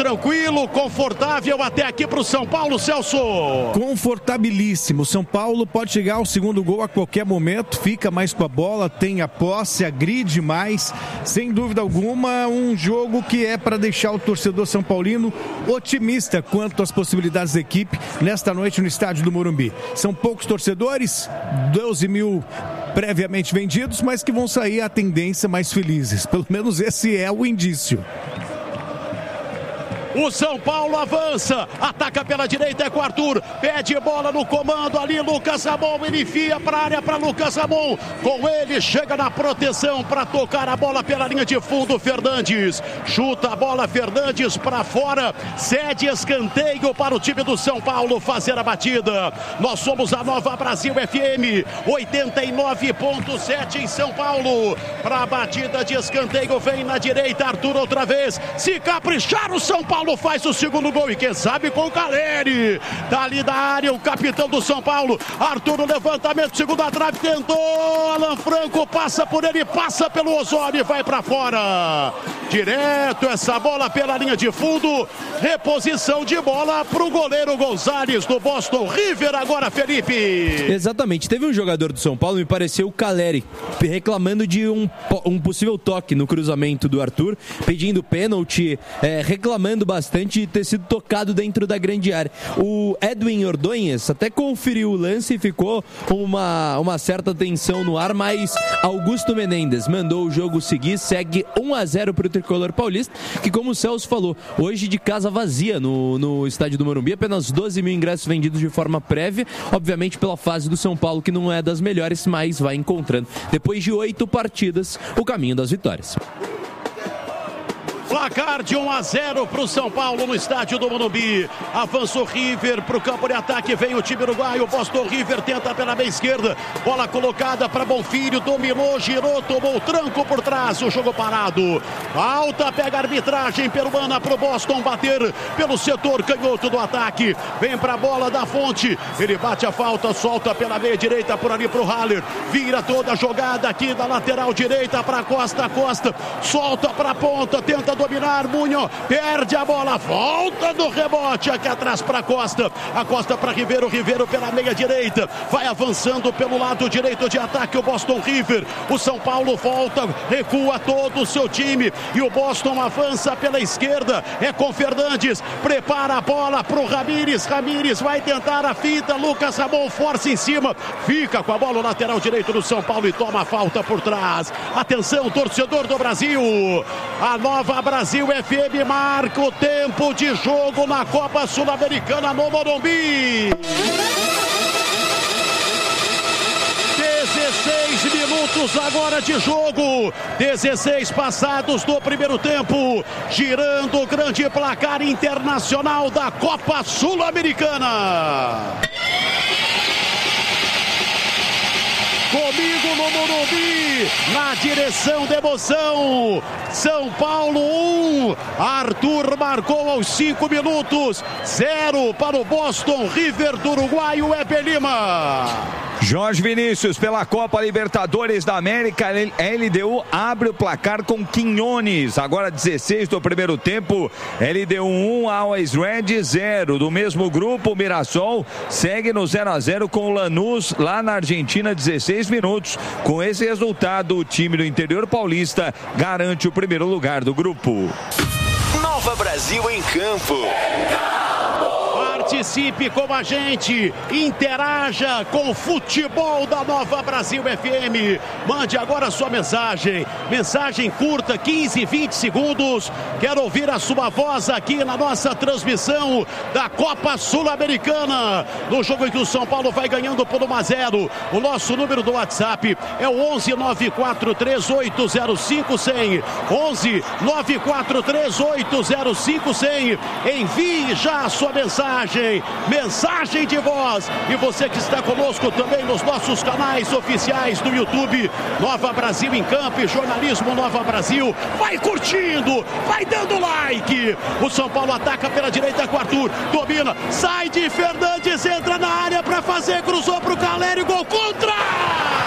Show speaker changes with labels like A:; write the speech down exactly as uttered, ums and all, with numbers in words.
A: tranquilo, confortável até aqui para o São Paulo, Celso.
B: Confortabilíssimo. São Paulo pode chegar ao segundo gol a qualquer momento, fica mais com a bola, tem a posse, agride mais. Sem dúvida alguma, um jogo que é para deixar o torcedor são paulino otimista quanto às possibilidades da equipe nesta noite no estádio do Morumbi. São poucos torcedores, doze mil previamente vendidos, mas que vão sair à tendência mais felizes. Pelo menos esse é o indício.
A: O São Paulo avança, ataca pela direita, é com o Arthur, pede bola no comando ali, Lucas Ramon, ele enfia para a área para Lucas Ramon, com ele chega na proteção para tocar a bola pela linha de fundo, Fernandes, chuta a bola, Fernandes para fora, cede escanteio para o time do São Paulo fazer a batida. Nós somos a Nova Brasil F M, oitenta e nove ponto sete em São Paulo, para a batida de escanteio, vem na direita, Arthur outra vez, se caprichar o São Paulo faz o segundo gol e quem sabe com o Caleri, dali da área o capitão do São Paulo, Arthur no levantamento, segunda trave, tentou, Alan Franco passa por ele, passa pelo Osório e vai para fora, direto essa bola pela linha de fundo, reposição de bola para o goleiro Gonzalez do Boston River agora, Felipe.
C: Exatamente, teve um jogador do São Paulo, me pareceu o Caleri, reclamando de um, um possível toque no cruzamento do Arthur, pedindo pênalti, é, reclamando bastante de ter sido tocado dentro da grande área. O Edwin Ordonhas até conferiu o lance e ficou uma, uma certa tensão no ar, mas Augusto Menendez mandou o jogo seguir, segue um a zero para o tricolor paulista, que como o Celso falou, hoje de casa vazia no, no estádio do Morumbi, apenas doze mil ingressos vendidos de forma prévia, obviamente pela fase do São Paulo, que não é das melhores, mas vai encontrando, depois de oito partidas, o caminho das vitórias.
A: Placar de um a zero para o São Paulo no estádio do Morumbi. Avança o River para o campo de ataque. Vem o time uruguaio. Boston River tenta pela meia esquerda. Bola colocada para Bonfilho. Dominou, girou, tomou o tranco por trás. O jogo parado. Falta, pega a arbitragem peruana para o Boston bater pelo setor canhoto do ataque. Vem para a bola da Fonte. Ele bate a falta, solta pela meia direita por ali para o Haller. Vira toda a jogada aqui da lateral direita para Costa. Costa solta para a ponta. Tenta dominar, Munho, perde a bola, volta do rebote aqui atrás para Costa, a Costa para Ribeiro, Ribeiro pela meia direita, vai avançando pelo lado direito de ataque o Boston River, o São Paulo volta, recua todo o seu time e o Boston avança pela esquerda, é com Fernandes, prepara a bola para o Ramírez, Ramírez vai tentar a fita, Lucas Ramon força em cima, fica com a bola no lateral direito do São Paulo e toma a falta por trás. Atenção, torcedor do Brasil, a Nova Brasil F M marca o tempo de jogo na Copa Sul-Americana no Morumbi. dezesseis minutos agora de jogo, dezesseis passados do primeiro tempo, girando o grande placar internacional da Copa Sul-Americana. Comigo no Morumbi, na direção da emoção, São Paulo um, Arthur marcou aos cinco minutos, zero para o Boston River do Uruguai, o Eber Lima.
D: Jorge Vinícius pela Copa Libertadores da América, L D U abre o placar com Quinones, agora dezesseis do primeiro tempo, L D U um, Always Red zero, do mesmo grupo, o Mirassol segue no zero a zero com o Lanús lá na Argentina, dezesseis minutos, com esse resultado o time do interior paulista garante o primeiro lugar do grupo.
E: Nova Brasil em campo.
A: Participe com a gente, interaja com o futebol da Nova Brasil F M. Mande agora a sua mensagem, mensagem curta, quinze, vinte segundos. Quero ouvir a sua voz aqui na nossa transmissão da Copa Sul-Americana, no jogo em que o São Paulo vai ganhando por um a zero. O nosso número do WhatsApp é o onze nove quatro três oito zero cinco zero zero. onze nove quatro três oito zero cinco zero zero. Envie já a sua mensagem. Mensagem de voz. E você que está conosco também nos nossos canais oficiais do YouTube, Nova Brasil em Campo e Jornalismo Nova Brasil. Vai curtindo, vai dando like. O São Paulo ataca pela direita com o Arthur, domina, sai de Fernandes, entra na área para fazer, cruzou para o Caleri, gol contra!